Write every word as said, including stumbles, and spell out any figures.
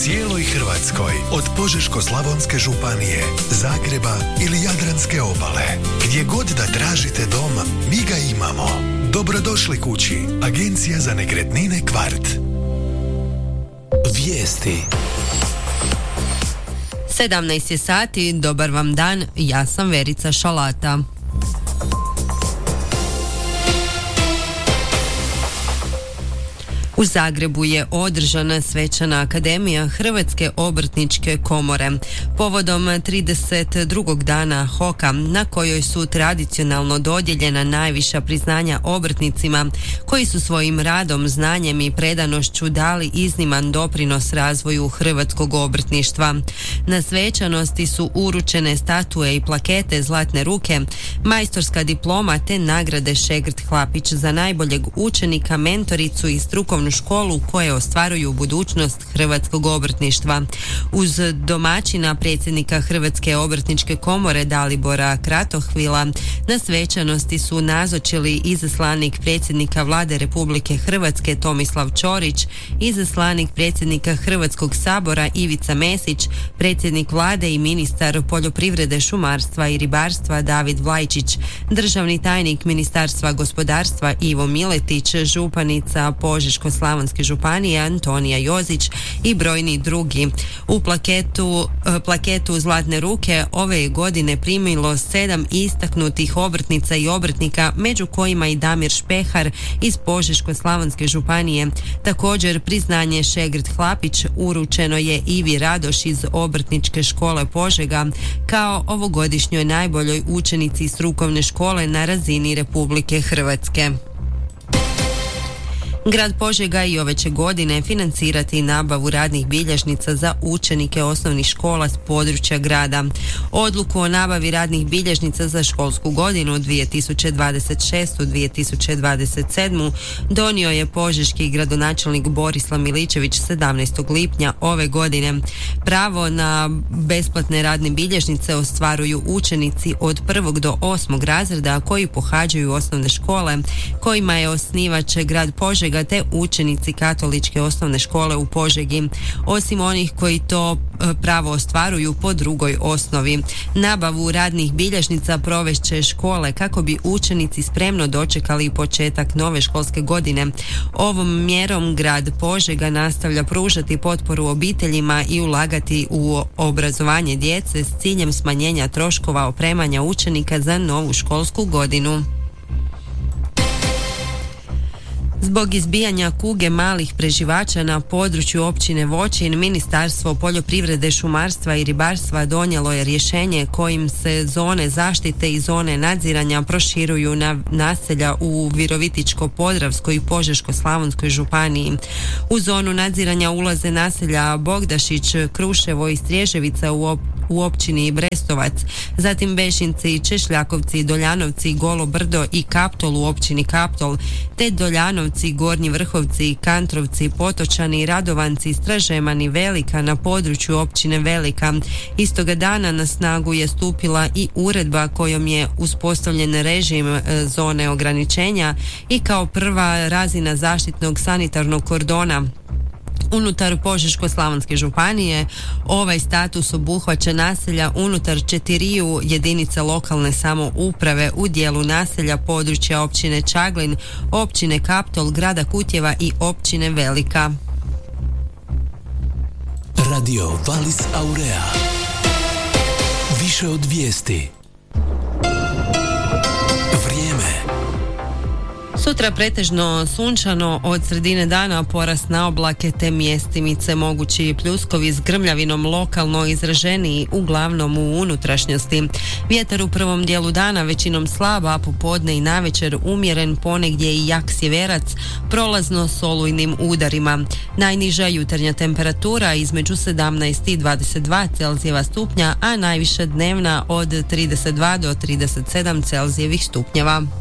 cijeloj Hrvatskoj, od Požeško-slavonske županije, Zagreba ili Jadranske obale. Gdje god da tražite dom, mi ga imamo. Dobrodošli kući. Agencija za nekretnine Kvart. Vijesti. sedamnaest je sati, dobar vam dan, ja sam Verica Šalata. U Zagrebu je održana svečana akademija Hrvatske obrtničke komore povodom trideset drugog dana Hoka, na kojoj su tradicionalno dodijeljena najviša priznanja obrtnicima koji su svojim radom, znanjem i predanošću dali izniman doprinos razvoju hrvatskog obrtništva. Na svečanosti su uručene statue i plakete Zlatne ruke, majstorska diploma te nagrade Šegrt Hlapić za najboljeg učenika, mentoricu i strukovnu školu koje ostvaruju budućnost hrvatskog obrtništva. Uz domaćina predsjednika Hrvatske obrtničke komore Dalibora Kratohvila na svečanosti su nazočili izaslanik predsjednika Vlade Republike Hrvatske Tomislav Ćorić, izaslanik predsjednika Hrvatskog sabora Ivica Mesić, predsjednik Vlade i ministar poljoprivrede, šumarstva i ribarstva David Vlajčić, državni tajnik Ministarstva gospodarstva Ivo Miletić, županica Požeško-slavonske županije Antonija Jozić i brojni drugi. U plaketu, plaketu Zlatne ruke ove godine primilo sedam istaknutih obrtnica i obrtnika, među kojima i Damir Špehar iz Požeško-slavonske županije. Također priznanje Šegrt Hlapić uručeno je Ivi Radoš iz Obrtničke škole Požega kao ovogodišnjoj najboljoj učenici strukovne škole na razini Republike Hrvatske. Grad Požega i ove će godine financirati nabavu radnih bilježnica za učenike osnovnih škola s područja grada. Odluku o nabavi radnih bilježnica za školsku godinu dvije tisuće dvadeset šeste dvije tisuće dvadeset sedme donio je požeški gradonačelnik Borislav Miličević sedamnaestog lipnja ove godine. Pravo na besplatne radne bilježnice ostvaruju učenici od prvog do osmog razreda koji pohađaju osnovne škole, kojima je osnivač grad Požega te učenici katoličke osnovne škole u Požegi, osim onih koji to pravo ostvaruju po drugoj osnovi. Nabavu radnih bilježnica provešće škole kako bi učenici spremno dočekali početak nove školske godine. Ovom mjerom grad Požega nastavlja pružati potporu obiteljima i ulagati u obrazovanje djece s ciljem smanjenja troškova opremanja učenika za novu školsku godinu. Zbog izbijanja kuge malih preživača na području općine Voćin, Ministarstvo poljoprivrede, šumarstva i ribarstva donijelo je rješenje kojim se zone zaštite i zone nadziranja proširuju na naselja u Virovitičko-podravskoj i Požeško-slavonskoj županiji. U zonu nadziranja ulaze naselja Bogdašić, Kruševo i Strježevica u, op- u općini Brestovac, zatim Bešinci, Češljakovci, Doljanovci, Golo Brdo i Kaptol u općini Kaptol, te Doljanovci, Gornji Vrhovci, Kantrovci, Potočani, Radovanci, Stražemani, Velika na području općine Velika. Istoga dana na snagu je stupila i uredba kojom je uspostavljen režim zone ograničenja i kao prva razina zaštitnog sanitarnog kordona unutar Požeško-slavonske županije. Ovaj status obuhvaća naselja unutar četiriju jedinica lokalne samouprave u dijelu naselja područja općine Čaglin, općine Kaptol, grada Kutjeva i općine Velika. Radio Valis Aurea. Više od vijesti. Sutra pretežno sunčano, od sredine dana porast na oblake te mjestimice, mogući pljuskovi s grmljavinom lokalno izraženiji, uglavnom u unutrašnjosti. Vjetar u prvom dijelu dana većinom slab, a popodne i navečer umjeren, ponegdje i jak sjeverac, prolazno s olujnim udarima. Najniža jutarnja temperatura između sedamnaest i dvadeset dva Celzijeva stupnja, a najviša dnevna od trideset dva do trideset sedam Celzijevih stupnjeva.